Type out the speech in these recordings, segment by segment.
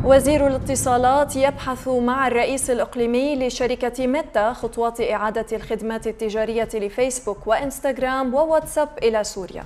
وزير الاتصالات يبحث مع الرئيس الإقليمي لشركة ميتا خطوات إعادة الخدمات التجارية لفيسبوك وإنستغرام وواتساب إلى سوريا.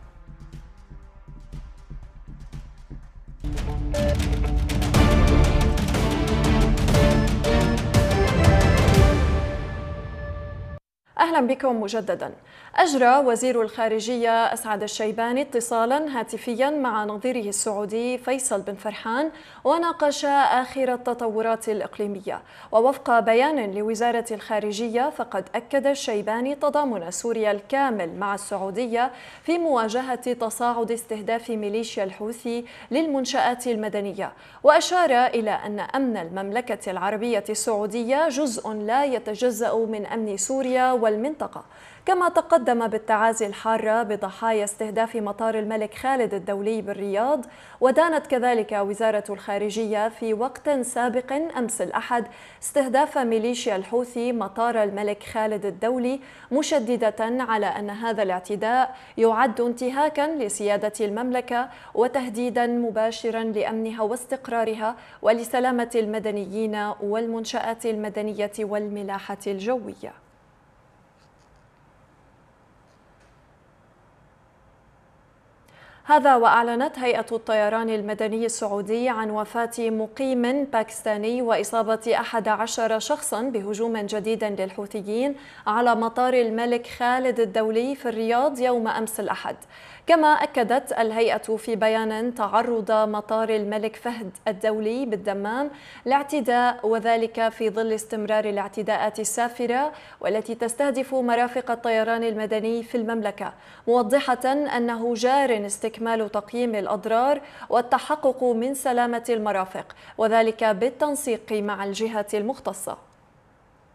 أهلا بكم مجددا. أجرى وزير الخارجية أسعد الشيباني اتصالا هاتفيا مع نظيره السعودي فيصل بن فرحان وناقشا آخر التطورات الإقليمية. ووفق بيان لوزارة الخارجية فقد أكد الشيباني تضامن سوريا الكامل مع السعودية في مواجهة تصاعد استهداف ميليشيا الحوثي للمنشآت المدنية، وأشار إلى أن أمن المملكة العربية السعودية جزء لا يتجزأ من أمن سوريا والمنطقة. كما تقدم بالتعازي الحارة بضحايا استهداف مطار الملك خالد الدولي بالرياض. ودانت كذلك وزارة الخارجية في وقت سابق أمس الأحد استهداف ميليشيا الحوثي مطار الملك خالد الدولي، مشددة على أن هذا الاعتداء يعد انتهاكا لسيادة المملكة وتهديدا مباشرا لأمنها واستقرارها ولسلامة المدنيين والمنشآت المدنية والملاحة الجوية. هذا وأعلنت هيئة الطيران المدني السعودي عن وفاة مقيم باكستاني وإصابة 11 شخصا بهجوم جديد للحوثيين على مطار الملك خالد الدولي في الرياض يوم أمس الأحد. كما أكدت الهيئة في بيان تعرض مطار الملك فهد الدولي بالدمام لاعتداء، وذلك في ظل استمرار الاعتداءات السافرة والتي تستهدف مرافق الطيران المدني في المملكة، موضحة أنه جار استكمال تقييم الأضرار والتحقق من سلامة المرافق، وذلك بالتنسيق مع الجهات المختصة.